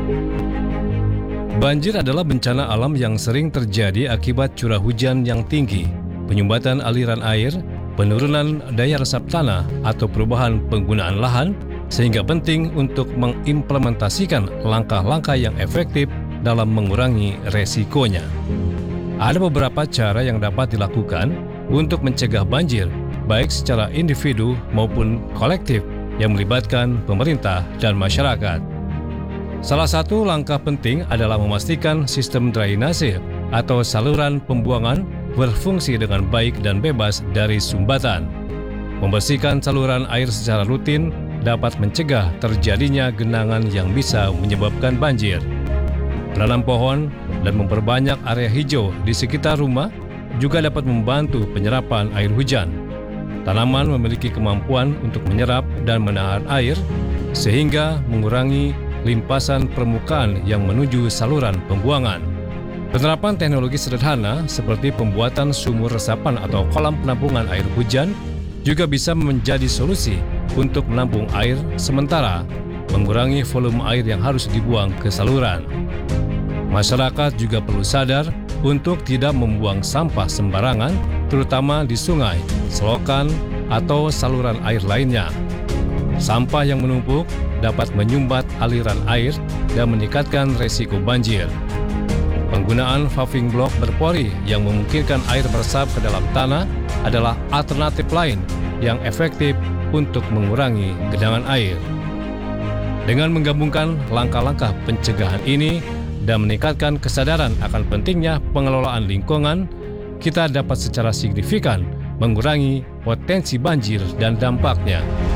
Banjir adalah bencana alam yang sering terjadi akibat curah hujan yang tinggi, penyumbatan aliran air, penurunan daya resap tanah, atau perubahan penggunaan lahan, sehingga penting untuk mengimplementasikan langkah-langkah yang efektif dalam mengurangi resikonya. Ada beberapa cara yang dapat dilakukan untuk mencegah banjir, baik secara individu maupun kolektif yang melibatkan pemerintah dan masyarakat. Salah satu langkah penting adalah memastikan sistem drainase atau saluran pembuangan berfungsi dengan baik dan bebas dari sumbatan. Membersihkan saluran air secara rutin dapat mencegah terjadinya genangan yang bisa menyebabkan banjir. Menanam pohon dan memperbanyak area hijau di sekitar rumah juga dapat membantu penyerapan air hujan. Tanaman memiliki kemampuan untuk menyerap dan menahan air, sehingga mengurangi limpasan permukaan yang menuju saluran pembuangan. Penerapan teknologi sederhana seperti pembuatan sumur resapan atau kolam penampungan air hujan juga bisa menjadi solusi untuk menampung air sementara, mengurangi volume air yang harus dibuang ke saluran. Masyarakat juga perlu sadar untuk tidak membuang sampah sembarangan, terutama di sungai, selokan, atau saluran air lainnya. Sampah yang menumpuk dapat menyumbat aliran air dan meningkatkan resiko banjir. Penggunaan paving block berpori yang memungkinkan air meresap ke dalam tanah adalah alternatif lain yang efektif untuk mengurangi genangan air. Dengan menggabungkan langkah-langkah pencegahan ini dan meningkatkan kesadaran akan pentingnya pengelolaan lingkungan, kita dapat secara signifikan mengurangi potensi banjir dan dampaknya.